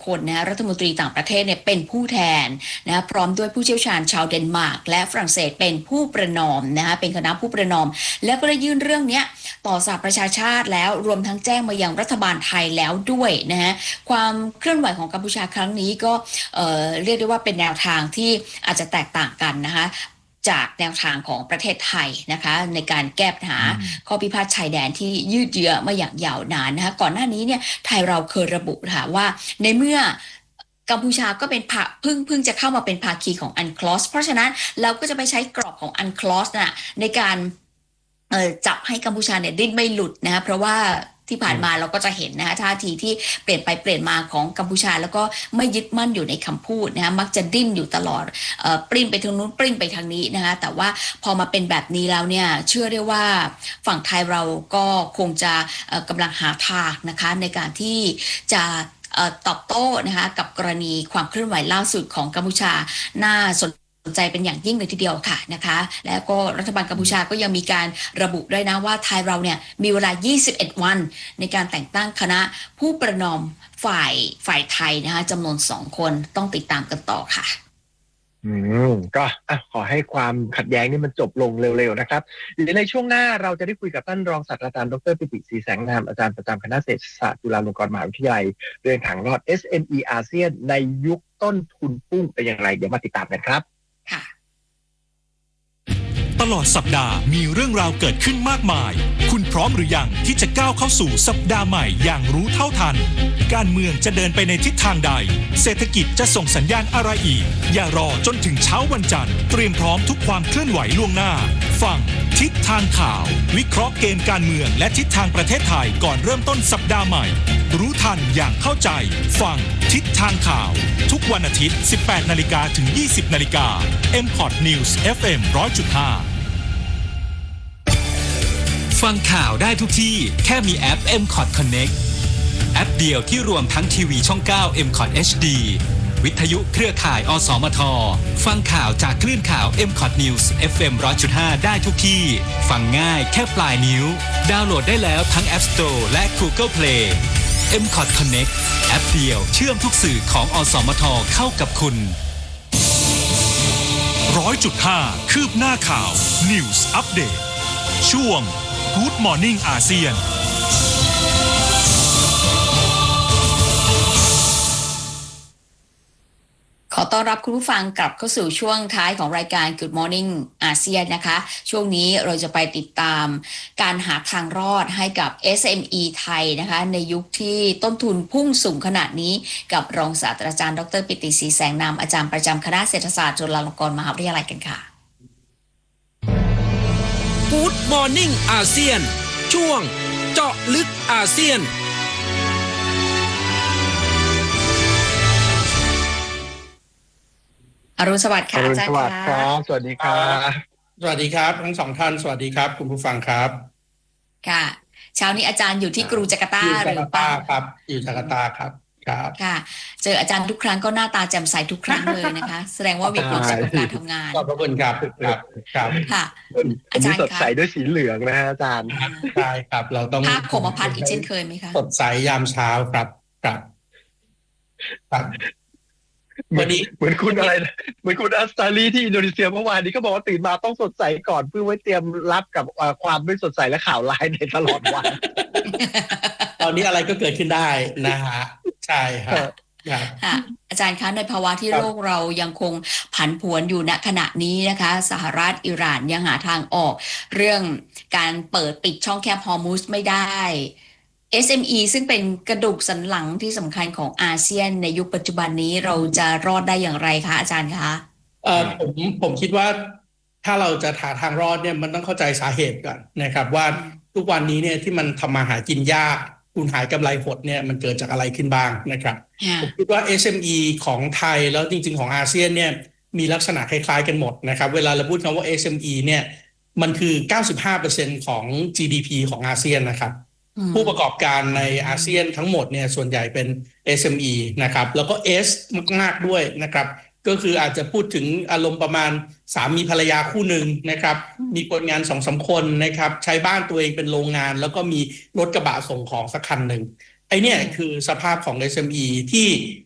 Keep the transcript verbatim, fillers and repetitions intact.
คนนะรัฐมนตรีต่างประเทศเนี่ยเป็นผู้แทนนะพร้อมด้วยผู้เชี่ยวชาญชาวเดนมาร์กและฝรั่งเศสเป็นผู้ประนอมนะคะเป็นคณะผู้ประนอมแล้วก็ได้ยื่นเรื่องนี้ต่อสหประชาชาติแล้วรวมทั้งแจ้งมายังรัฐบาลไทยแล้วด้วยนะฮะความเคลื่อนไหวของกัมพูชาครั้งนี้ก็เอ่อเรียกได้ว่าเป็นแนวทางที่อาจจะแตกต่างกันนะคะจากแนวทางของประเทศไทยนะคะในการแก้ปัญหาข้อพิพาทชายแดนที่ยืดเยื้อมาอย่างยาวนานนะคะก่อนหน้านี้เนี่ยไทยเราเคยระบุค่ะว่าในเมื่อกัมพูชาก็เป็นเพิ่งเพิ่งจะเข้ามาเป็นภาคีของอันคลอสเพราะฉะนั้นเราก็จะไปใช้กรอบของอันคลอสน่ะในการเอ่อจับให้กัมพูชาเนี่ยดิ้นไม่หลุดนะคะเพราะว่าที่ผ่านมาเราก็จะเห็นนะคะท่าทีที่เปลี่ยนไปเปลี่ยนมาของกัมพูชาแล้วก็ไม่ยึดมั่นอยู่ในคำพูดนะคะมักจะดิ้นอยู่ตลอดเอ่อปริ้นไปทางนู้นปริ้นไปทางนี้นะคะแต่ว่าพอมาเป็นแบบนี้แล้วเนี่ยเชื่อได้ว่าฝั่งไทยเราก็คงจะเอ่อกำลังหาทางนะคะในการที่จะเอ่อตอบโต้นะคะกับกรณีความเคลื่อนไหวล่าสุดของกัมพูชาน่าสนใจเป็นอย่างยิ่งเลยทีเดียวค่ะนะคะแล้วก็รัฐบาลกัมพูชาก็ยังมีการระบุด้วยนะว่าไทยเราเนี่ยมีเวลายี่สิบเอ็ดวันในการแต่งตั้งคณะผู้ประนอมฝ่ายฝ่ายไทยนะคะจำนวนสองคนต้องติดตามกันต่อค่ะอืมก็ขอให้ความขัดแย้งนี่มันจบลงเร็วๆนะครับเดี๋ยวในช่วงหน้าเราจะได้คุยกับท่านรองศาสตราจารย์ดร.ปิติศรีแสงนามอาจารย์ประจำคณะเศรษฐศาสตร์จุฬาลงกรณ์มหาวิทยาลัยเรื่องทางรอด เอส เอ็ม อี อาเซียนในยุคต้นทุนพุ่งเป็นอย่างไรเดี๋ยวมาติดตามกันครับตลอดสัปดาห์มีเรื่องราวเกิดขึ้นมากมายคุณพร้อมหรือยังที่จะก้าวเข้าสู่สัปดาห์ใหม่อย่างรู้เท่าทันการเมืองจะเดินไปในทิศทางใดเศรษฐกิจจะส่งสัญญาณอะไรอีกอย่ารอจนถึงเช้าวันจันทร์เตรียมพร้อมทุกความเคลื่อนไหวล่วงหน้าฟังทิศทางข่าววิเคราะห์เกมการเมืองและทิศทางประเทศไทยก่อนเริ่มต้นสัปดาห์ใหม่รู้ทันอย่างเข้าใจฟังทิศทางข่าวทุกวันอาทิตย์ สิบแปดนาฬิกา ถึง ยี่สิบนาฬิกา เอ็ม พอด News เอฟ เอ็ม หนึ่งร้อยจุดห้าฟังข่าวได้ทุกที่แค่มีแอป เอ็ม คอท Connect แอปเดียวที่รวมทั้งทีวีช่องเก้า เอ็ม คอท เอช ดี วิทยุเครือข่าย อสมท ฟังข่าวจากคลื่นข่าว เอ็ม คอท News เอฟ เอ็ม หนึ่งร้อยจุดห้า ได้ทุกที่ฟังง่ายแค่ปลายนิ้วดาวน์โหลดได้แล้วทั้ง App Store และ Google Play เอ็ม คอท Connect แอปเดียวเชื่อมทุกสื่อของอสมทเข้ากับคุณ หนึ่งร้อยจุดห้า คืบหน้าข่าว News Update ช่วงGood Morning อาเซียนขอต้อนรับคุณผู้ฟังกลับเข้าสู่ช่วงท้ายของรายการ Good Morning อาเซียนนะคะช่วงนี้เราจะไปติดตามการหาทางรอดให้กับ เอส เอ็ม อี ไทยนะคะในยุคที่ต้นทุนพุ่งสูงขนาดนี้กับรองศาสตราจารย์ดร.ปิติศรีแสงนามอาจารย์ประจำคณะเศรษฐศาสตร์จุฬาลงกรณ์มหาวิทยาลัยกันค่ะ Good Morning อาเซียนช่วงเจาะลึกอาเซียนอรุณสวัสดิ์ค่ะอาจารย์ครับสวัสดีครับสวัสดีครับทั้งสองท่านสวัสดีครับคุณผู้ฟังครับค่ะเช้านี้อาจารย์อยู่ที่กรุงจาการ์ตาหรือเปล่าครับอยู่จาการ์ตาครับครับค่ะเจออาจารย์ทุกครั้งก็หน้าตาแจ่มใสทุกครั้งเลยนะคะแสดงว่ามีความสุขกับการทำงานขอบพระคุณครับครับครับค่ะอาจารย์สดใสด้วยสีเหลืองนะฮะอาจารย์ใช่ครับเราต้องภาพคมพัฒน์อีกเช่นเคยไหมคะสดใสยามเช้าครับครับครับวันนี้เหมือนคุณอะไรเหมือนคุณอัสตาลีที่อินโดนีเซียเมื่อวานนี้ก็บอกว่าตื่นมาต้องสดใสก่อนเพื่อไว้เตรียมรับกับความไม่สดใสและข่าวร้ายในตลอดวันตอนนี้อะไรก็เกิดขึ้นได้นะฮะใช่ครับค่ะอาจารย์คะในภาวะที่โลกเรายังคงผันผวนอยู่ณขณะนี้นะคะสหรัฐอิหร่านยังหาทางออกเรื่องการเปิดปิดช่องแคบฮอร์มุซไม่ได้ เอส เอ็ม อี ซึ่งเป็นกระดูกสันหลังที่สำคัญของอาเซียนในยุคปัจจุบันนี้เราจะรอดได้อย่างไรคะอาจารย์คะเอ่อผมผมคิดว่าถ้าเราจะหาทางรอดเนี่ยมันต้องเข้าใจสาเหตุก่อนนะครับว่าทุกวันนี้เนี่ยที่มันทำมาหากินยากคุณหายกำไรหดเนี่ยมันเกิดจากอะไรขึ้นบ้างนะครับผมคิดว่า เอส เอ็ม อี ของไทยแล้วจริงๆของอาเซียนเนี่ยมีลักษณะคล้ายๆกันหมดนะครับเวลาเราพูดคำว่า เอส เอ็ม อี เนี่ยมันคือ เก้าสิบห้าเปอร์เซ็นต์ ของ จี ดี พี ของอาเซียนนะครับผู้ประกอบการในอาเซียนทั้งหมดเนี่ยส่วนใหญ่เป็น เอส เอ็ม อี นะครับแล้วก็ S มากๆด้วยนะครับก็คืออาจจะพูดถึงอารมณ์ประมาณสามีภรรยาคู่หนึ่งนะครับมีคนงาน สองสาม คนนะครับใช้บ้านตัวเองเป็นโรงงานแล้วก็มีรถกระบะส่งของสักคันหนึ่งไอเนี่ยคือสภาพของ เอส เอ็ม อี ที่